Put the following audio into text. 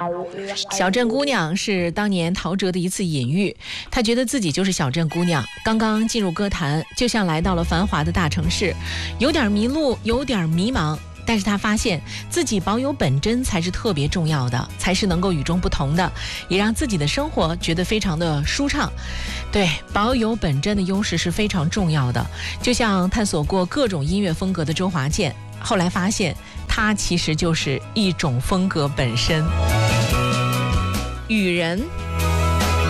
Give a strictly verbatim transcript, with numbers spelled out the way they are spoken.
小镇姑娘是当年陶喆的一次隐喻，她觉得自己就是小镇姑娘，刚刚进入歌坛，就像来到了繁华的大城市，有点迷路，有点迷茫。但是他发现自己保有本真才是特别重要的，才是能够与众不同的，也让自己的生活觉得非常的舒畅。对，保有本真的优势是非常重要的。就像探索过各种音乐风格的周华健，后来发现他其实就是一种风格本身。雨人